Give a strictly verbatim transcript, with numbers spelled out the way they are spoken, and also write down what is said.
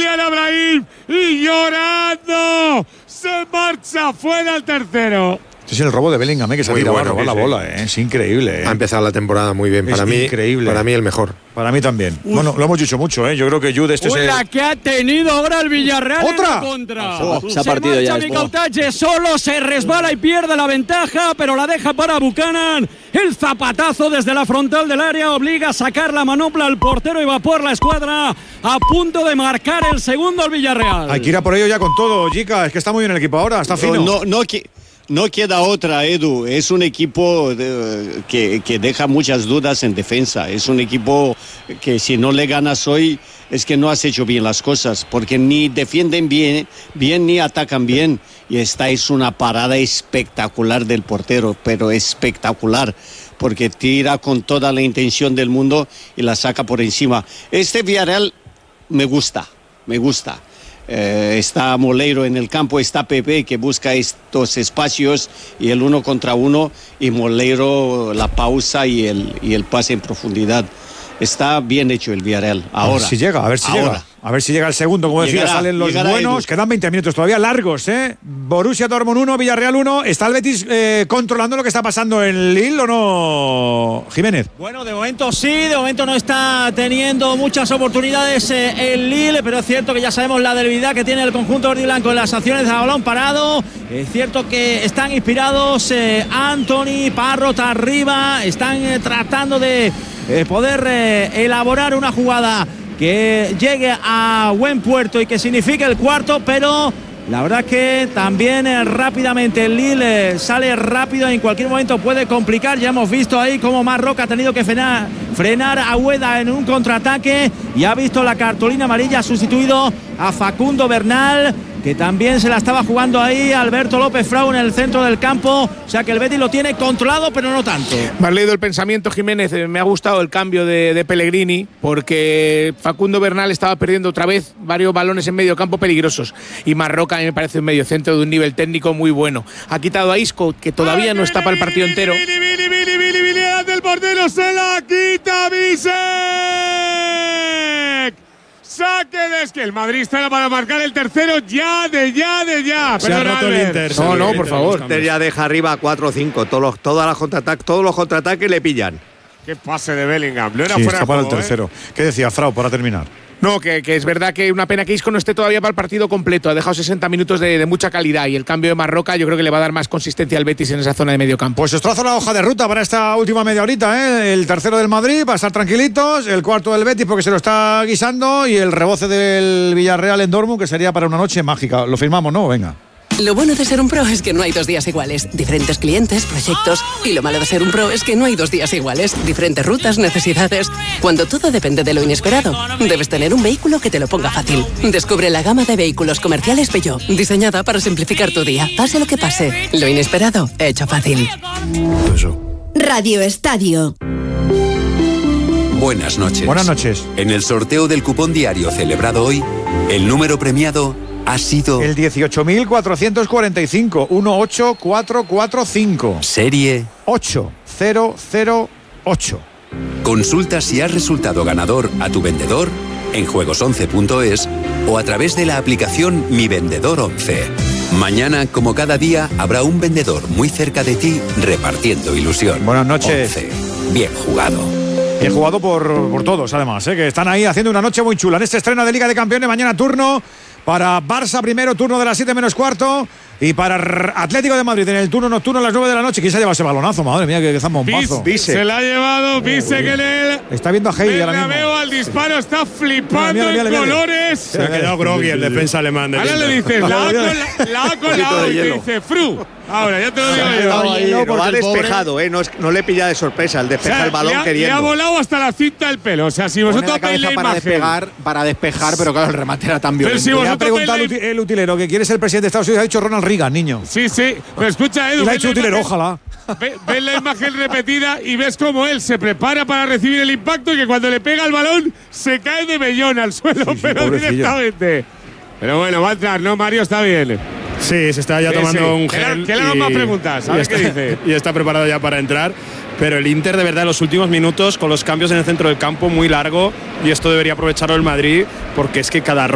Bien Abraham y llorando se marcha fuera el tercero. Este es el robo de Bellingham, ¿eh? Que se ha tirado bueno, a robar la sí. bola, ¿eh? Es increíble, ¿eh? Ha empezado la temporada muy bien. Para es mí, increíble. Para mí el mejor. Para mí también. Uf. Bueno, lo hemos dicho mucho, ¿eh? Yo creo que Jude este Uy, es la el... que ha tenido ahora el Villarreal ¿Otra? en la contra. Oh, se ha se partido marcha ya. Micautache, solo se resbala y pierde la ventaja, pero la deja para Buchanan. El zapatazo desde la frontal del área obliga a sacar la manopla al portero y va por la escuadra a punto de marcar el segundo al Villarreal. Hay que ir a por ello ya con todo, Jica. Es que está muy bien el equipo ahora, está fino. No, no, no que... No queda otra, Edu. Es un equipo de, que, que deja muchas dudas en defensa. Es un equipo que si no le ganas hoy es que no has hecho bien las cosas, porque ni defienden bien, bien ni atacan bien. Y esta es una parada espectacular del portero, pero espectacular, porque tira con toda la intención del mundo y la saca por encima. Este Villarreal me gusta, me gusta. Eh, está Moleiro en el campo, está Pepe que busca estos espacios y el uno contra uno, y Moleiro la pausa y el, y el pase en profundidad. Está bien hecho el Villarreal. Ahora. A ver si llega, a ver si ahora. llega. A ver si llega el segundo, como decía, Llegará, salen los llegará, buenos. Edu. Quedan veinte minutos todavía largos, ¿eh? Borussia Dortmund uno, Villarreal uno. ¿Está el Betis eh, controlando lo que está pasando en Lille o no, Jiménez? Bueno, de momento sí, de momento no está teniendo muchas oportunidades eh, el Lille, pero es cierto que ya sabemos la debilidad que tiene el conjunto verde y blanco en las acciones a balón parado. Es cierto que están inspirados eh, Anthony, Parrot arriba, están eh, tratando de eh, poder eh, elaborar una jugada que llegue a buen puerto y que signifique el cuarto, pero la verdad es que también eh, rápidamente el Lille eh, sale rápido, en cualquier momento puede complicar. Ya hemos visto ahí cómo Marroca ha tenido que frenar, frenar a Ueda en un contraataque y ha visto la cartulina amarilla, ha sustituido a Facundo Bernal, que también se la estaba jugando ahí Alberto López Frau en el centro del campo. O sea que el Betis lo tiene controlado, pero no tanto. Me has leído el pensamiento, Jiménez. Me ha gustado el cambio de, de Pellegrini, porque Facundo Bernal estaba perdiendo otra vez varios balones en medio campo peligrosos, y Marroca a mí me parece un medio centro de un nivel técnico muy bueno. Ha quitado a Isco, que todavía no está para el partido entero. Vili, Vili, Vili, Vili, Vili, del portero se la quita Bisek. Saque de es que el Madrid está para marcar el tercero ya, de ya, de ya. Se ha roto el Inter. No, no, por favor. Inter ya deja arriba a cuatro o cinco. Todos los, todas las contraataques, todos los contraataques le pillan. Qué pase de Bellingham. No era Sí, fuera está de para el juego, tercero. ¿eh? ¿Qué decía Frau para terminar? No, que, que es verdad que una pena que Isco no esté todavía para el partido completo. Ha dejado sesenta minutos de, de mucha calidad, y el cambio de Marroca yo creo que le va a dar más consistencia al Betis en esa zona de medio campo. Pues os trazo la hoja de ruta para esta última media horita, ¿eh? El tercero del Madrid, para estar tranquilitos. El cuarto del Betis, porque se lo está guisando. Y el reboce del Villarreal en Dortmund, que sería para una noche mágica. Lo firmamos, ¿no? Venga. Lo bueno de ser un pro es que no hay dos días iguales. Diferentes clientes, proyectos. Y lo malo de ser un pro es que no hay dos días iguales. Diferentes rutas, necesidades. Cuando todo depende de lo inesperado, debes tener un vehículo que te lo ponga fácil. Descubre la gama de vehículos comerciales Peugeot, diseñada para simplificar tu día. Pase lo que pase, lo inesperado, hecho fácil. Radio Estadio. Buenas noches. Buenas noches. En el sorteo del cupón diario celebrado hoy, el número premiado ha sido el dieciocho mil cuatrocientos cuarenta y cinco, uno ocho cuatro cuatro cinco. Serie ocho cero cero ocho. Consulta si has resultado ganador a tu vendedor en juegos once punto es o a través de la aplicación Mi Vendedor once. Mañana, como cada día, habrá un vendedor muy cerca de ti repartiendo ilusión. Buenas noches. once. Bien jugado. He jugado por, por todos, además, ¿eh? Que están ahí haciendo una noche muy chula. En este estreno de Liga de Campeones, mañana turno para Barça primero, turno de las siete menos cuarto. Y para Atlético de Madrid en el turno nocturno a las nueve de la noche. ¿Quién se ha llevado ese balonazo? Madre mía, que zambombazo. Se la ha llevado Bisek en el Está viendo a Heidi ahora mismo. Bernabéu al disparo, está flipando Mira, mira, mira, en mira. colores. Se ha quedado groggy el defensa alemán. Ahora le dices, la ha con la ha colado y te dice, Fru. Ahora, ya te lo digo yo. Ahí, lo ha despejado, ¿eh? No, es, no le pilla de sorpresa, el despeja O sea, el balón le ha, queriendo. Le ha volado hasta la cinta el pelo. O sea, si vosotros veis la para imagen. despegar, para despejar, pero claro, el remate era tan Pero violento. si Le ha vosotros preguntado veis el, la- uti- el utilero que quiere ser el presidente de Estados Unidos. Ha dicho Ronald Reagan, niño. Sí, sí. Pero escucha, Edu. Y le ha ves dicho la utilero, imagen- ojalá. Ve- ves la imagen repetida y ves cómo él se prepara para recibir el impacto y que cuando le pega el balón se cae de vellón al suelo, Sí, sí, pero pobrecillo. directamente. Pero bueno, va a entrar, ¿no, Mario? Está bien. Sí, se está ya Sí, tomando sí. un Que le- gel. que le hagan y- más preguntas, a y ver está, qué dice. Y está preparado ya para entrar. Pero el Inter, de verdad, en los últimos minutos, con los cambios en el centro del campo, muy largo. Y esto debería aprovecharlo el Madrid, porque es que cada